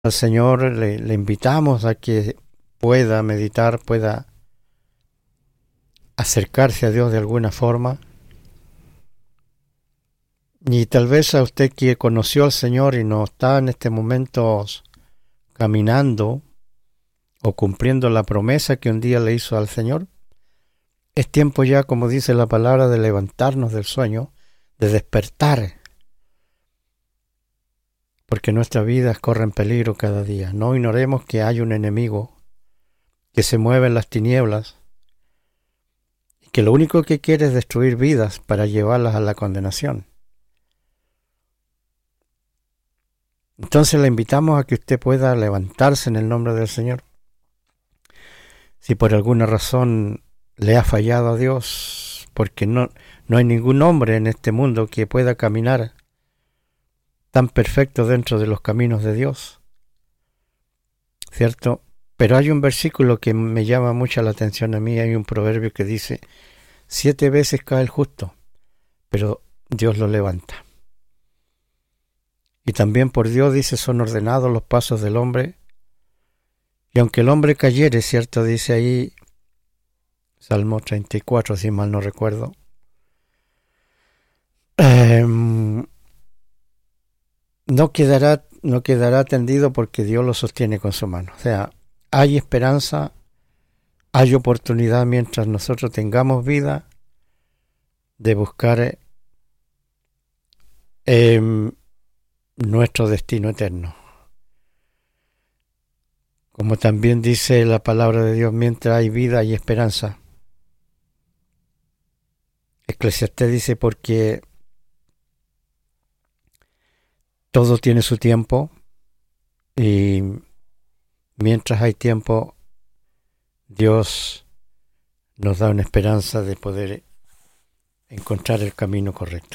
Al Señor le invitamos a que pueda meditar, pueda acercarse a Dios de alguna forma. Y tal vez a usted que conoció al Señor y no está en este momento caminando o cumpliendo la promesa que un día le hizo al Señor, es tiempo ya, como dice la palabra, de levantarnos del sueño, de despertar, porque nuestra vida corre en peligro cada día. No ignoremos que hay un enemigo que se mueve en las tinieblas y que lo único que quiere es destruir vidas para llevarlas a la condenación. Entonces le invitamos a que usted pueda levantarse en el nombre del Señor. Si por alguna razón le ha fallado a Dios, porque no hay ningún hombre en este mundo que pueda caminar tan perfecto dentro de los caminos de Dios, ¿cierto? Pero hay un versículo que me llama mucho la atención a mí, hay un proverbio que dice: 7 veces cae el justo, pero Dios lo levanta. Y también por Dios, dice, son ordenados los pasos del hombre, y aunque el hombre cayere, ¿cierto? Dice ahí, Salmo 34, si mal no recuerdo, no quedará tendido porque Dios lo sostiene con su mano. O sea, hay esperanza, hay oportunidad mientras nosotros tengamos vida de buscar nuestro destino eterno. Como también dice la palabra de Dios, mientras hay vida hay esperanza. Eclesiastés dice, porque todo tiene su tiempo y mientras hay tiempo, Dios nos da una esperanza de poder encontrar el camino correcto.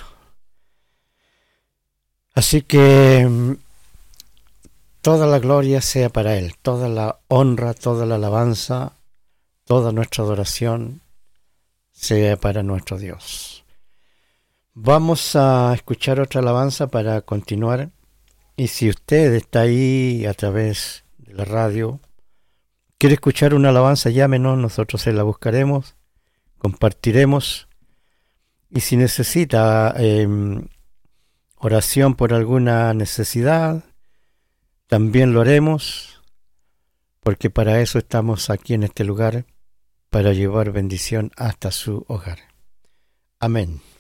Así que toda la gloria sea para Él, toda la honra, toda la alabanza, toda nuestra adoración sea para nuestro Dios. Vamos a escuchar otra alabanza para continuar. Y si usted está ahí a través de la radio, quiere escuchar una alabanza, llámenos, nosotros se la buscaremos, compartiremos. Y si necesita oración por alguna necesidad, también lo haremos, porque para eso estamos aquí en este lugar, para llevar bendición hasta su hogar. Amén.